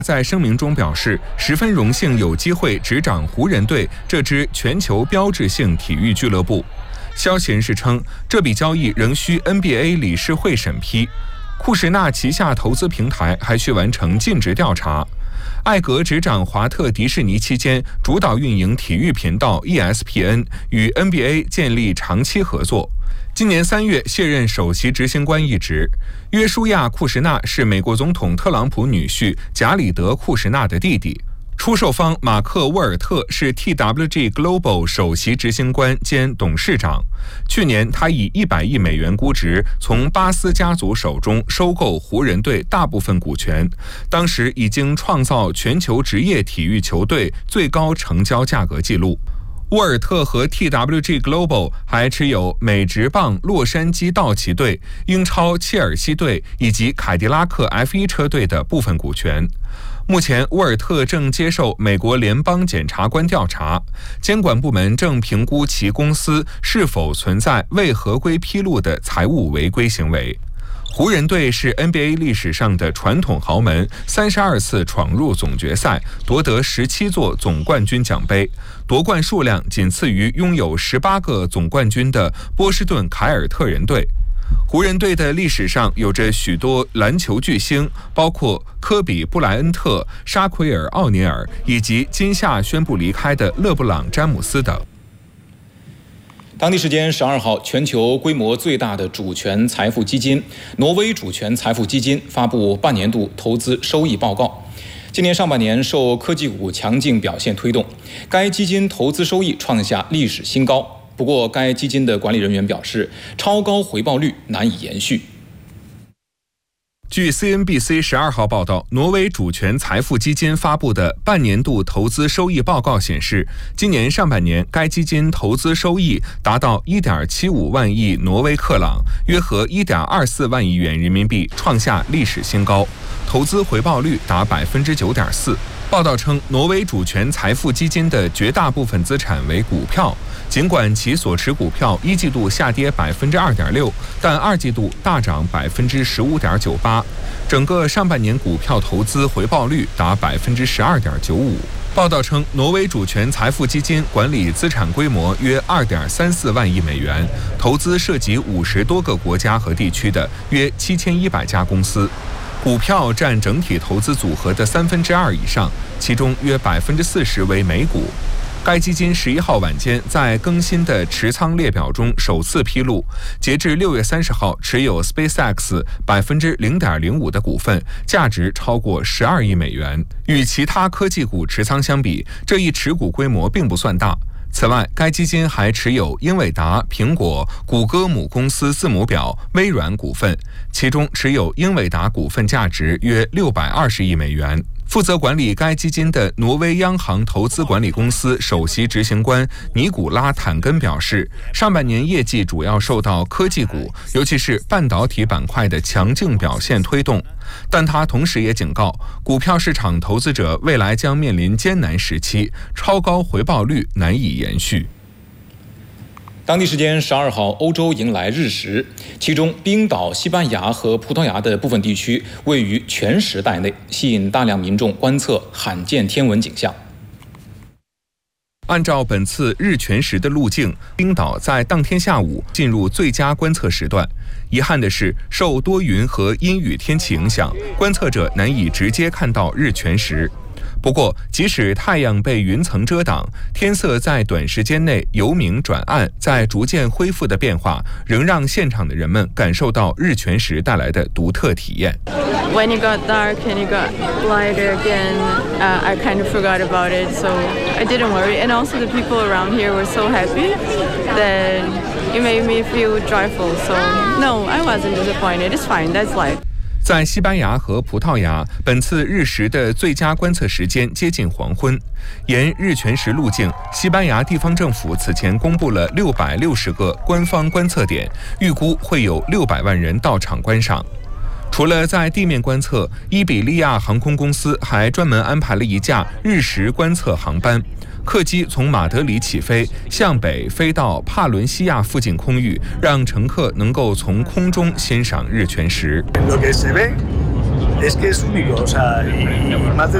在声明中表示，十分荣幸有机会执掌湖人队这支全球标志性体育俱乐部。消息人士称，这笔交易仍需 NBA 理事会审批。库什纳旗下投资平台还需完成尽职调查。艾格执掌华特迪士尼期间，主导运营体育频道 ESPN， 与 NBA 建立长期合作。今年3月卸任首席执行官一职。约书亚·库什纳是美国总统特朗普女婿贾里德·库什纳的弟弟。出售方马克·沃尔特是 TWG Global 首席执行官兼董事长。去年，他以100亿美元估值从巴斯家族手中收购湖人队大部分股权，当时已经创造全球职业体育球队最高成交价格纪录。沃尔特和 TWG Global 还持有美职棒洛杉矶道奇队、英超切尔西队以及凯迪拉克 F1 车队的部分股权。目前，沃尔特正接受美国联邦检察官调查，监管部门正评估其公司是否存在未合规披露的财务违规行为。湖人队是 NBA 历史上的传统豪门，32次闯入总决赛，夺得17座总冠军奖杯，夺冠数量仅次于拥有18个总冠军的波士顿凯尔特人队。湖人队的历史上有着许多篮球巨星，包括科比·布莱恩特、沙奎尔·奥尼尔以及今夏宣布离开的勒布朗·詹姆斯等。 当地时间12号，全球规模最大的主权财富基金挪威主权财富基金发布半年度投资收益报告。今年上半年受科技股强劲表现推动，该基金投资收益创下历史新高。不过，该基金的管理人员表示，超高回报率难以延续。 据 CNBC 12号报道，挪威主权财富基金发布的半年度投资收益报告显示，今年上半年该基金投资收益达到 1.75 万亿挪威克朗，约合 1.24 万亿元人民币，创下历史新高，投资回报率达 9.4%。报道称，挪威主权财富基金的绝大部分资产为股票，尽管其所持股票一季度下跌 2.6%， 但二季度大涨 15.98%， 整个上半年股票投资回报率达 12.95%。报道称，挪威主权财富基金管理资产规模约 2.34 万亿美元，投资涉及50多个国家和地区的约7100家公司。股票占整体投资组合的2/3以上，其中约 40% 为美股。该基金11号晚间在更新的持仓列表中首次披露，截至6月30号持有 SpaceX 0.05% 的股份，价值超过12亿美元。与其他科技股持仓相比，这一持股规模并不算大。此外，该基金还持有英伟达、苹果、谷歌母公司字母表、微软股份，其中持有英伟达股份价值约620亿美元。负责管理该基金的挪威央行投资管理公司首席执行官尼古拉坦根表示，上半年业绩主要受到科技股，尤其是半导体板块的强劲表现推动。但他同时也警告，股票市场投资者未来将面临艰难时期，超高回报率难以延续。 当地时间12号，欧洲迎来日食，其中冰岛、西班牙和葡萄牙的部分地区位于全食带内，吸引大量民众观测罕见天文景象。 按照本次日全食的路径，冰岛在当天下午进入最佳观测时段。遗憾的是，受多云和阴雨天气影响，观测者难以直接看到日全食。不过，即使太阳被云层遮挡，天色在短时间内由明转暗，在逐渐恢复的变化，仍让现场的人们感受到日全食带来的独特体验。 When it got dark and it got lighter again, I kind of forgot about it, so I didn't worry. And also the people around here were so happy that it made me feel joyful. So no, I wasn't disappointed. It's fine. That's life. 在西班牙和葡萄牙，本次日食的最佳观测时间接近黄昏。沿日全食路径，西班牙地方政府此前公布了660个官方观测点，预估会有600万人到场观赏。除了在地面观测，伊比利亚航空公司还专门安排了一架日食观测航班。客机从马德里起飞，向北飞到帕伦西亚附近空域，让乘客能够从空中欣赏日全食。 es que es único, o sea, y más